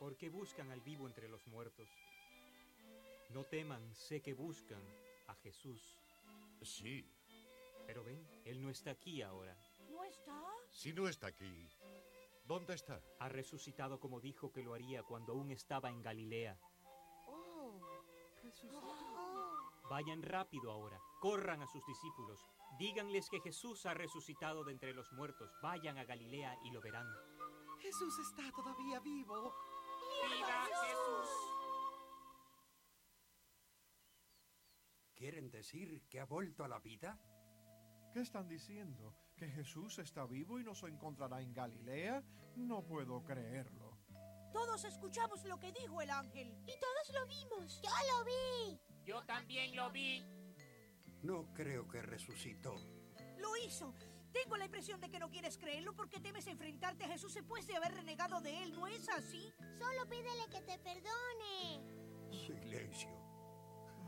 ¿Por qué buscan al vivo entre los muertos? No teman, sé que buscan a Jesús. Sí. Pero ven, Él no está aquí ahora. ¿No está? Si no está aquí, ¿dónde está? Ha resucitado como dijo que lo haría cuando aún estaba en Galilea. Vayan rápido ahora, corran a sus discípulos, díganles que Jesús ha resucitado de entre los muertos. Vayan a Galilea y lo verán. Jesús está todavía vivo. ¡Viva Jesús! ¿Quieren decir que ha vuelto a la vida? ¿Qué están diciendo? ¿Que Jesús está vivo y nos encontrará en Galilea? No puedo creerlo. Todos escuchamos lo que dijo el ángel. Y todos lo vimos. ¡Yo lo vi! Yo también lo vi. No creo que resucitó. ¡Lo hizo! Tengo la impresión de que no quieres creerlo porque temes enfrentarte a Jesús después de haber renegado de él, ¿no es así? Solo pídele que te perdone.